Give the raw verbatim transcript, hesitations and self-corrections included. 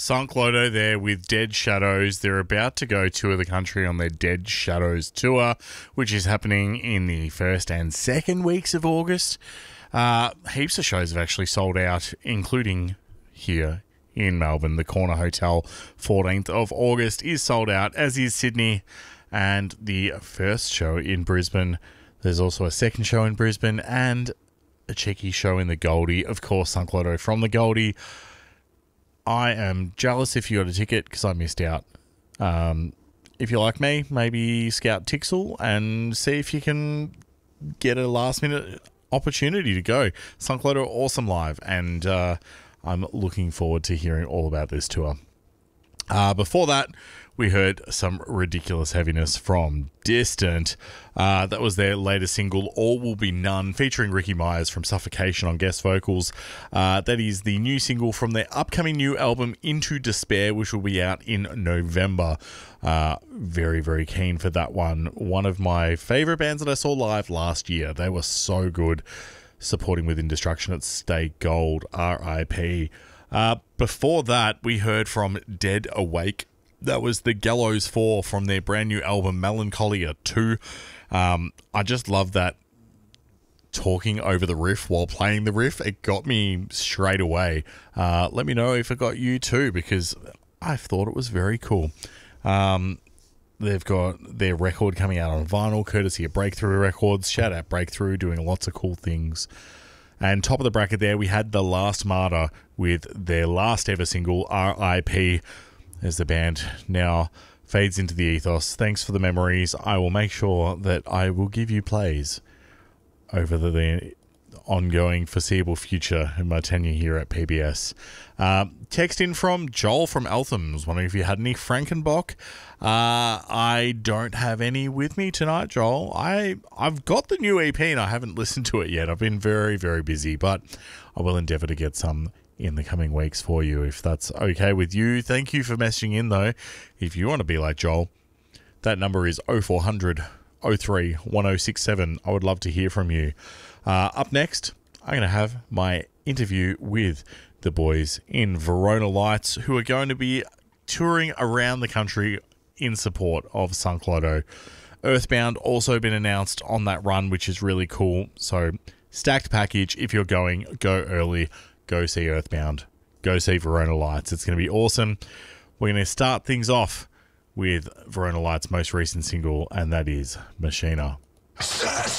Sunk Loto there with Dead Shadows. They're about to go tour the country on their Dead Shadows tour, which is happening in the first and second weeks of August. Uh, heaps of shows have actually sold out, including here in Melbourne. The Corner Hotel, fourteenth of August, is sold out, as is Sydney. And the first show in Brisbane. There's also a second show in Brisbane and a cheeky show in the Goldie. Of course, Sunk Loto from the Goldie. I am jealous if you got a ticket because I missed out. Um, if you're like me, maybe scout Tixel and see if you can get a last minute opportunity to go. Sunk Loto are awesome live, and uh, I'm looking forward to hearing all about this tour. Uh, before that, we heard some ridiculous heaviness from Distant. Uh, that was their latest single, All Will Be None, featuring Ricky Myers from Suffocation on guest vocals. Uh, that is the new single from their upcoming new album, Into Despair, which will be out in November. Uh, very, very keen for that one. One of my favourite bands that I saw live last year. They were so good, supporting Within Destruction at Stay Gold, R I P. Uh, before that, we heard from Dead Awake. That was the Gallows four from their brand new album, Melancholia two. Um, I just love that talking over the riff while playing the riff. It got me straight away. Uh, let me know if it got you too, because I thought it was very cool. Um, they've got their record coming out on vinyl, courtesy of Breakthrough Records. Shout out Breakthrough, doing lots of cool things. And top of the bracket there, we had The Last Martyr with their last ever single, R I P, as the band now fades into the ethos. Thanks for the memories. I will make sure that I will give you plays over the, the ongoing foreseeable future in my tenure here at P B S. Uh, text in from Joel from Elthams, wondering if you had any Frankenbock. Uh, I don't have any with me tonight, Joel. I, I've got the new E P and I haven't listened to it yet. I've been very, very busy, but I will endeavour to get some in the coming weeks for you, if that's okay with you. Thank you for messaging in, though. If you want to be like Joel, that number is oh four hundred, oh three, one oh six seven. I would love to hear from you. Uh, up next, I'm going to have my interview with the boys in Verona Lights, who are going to be touring around the country in support of Sunk Loto. Earthbound also been announced on that run, which is really cool. So, stacked package. If you're going, go early. Go see Earthbound. Go see Verona Lights. It's going to be awesome. We're going to start things off with Verona Lights' most recent single, and that is Machina.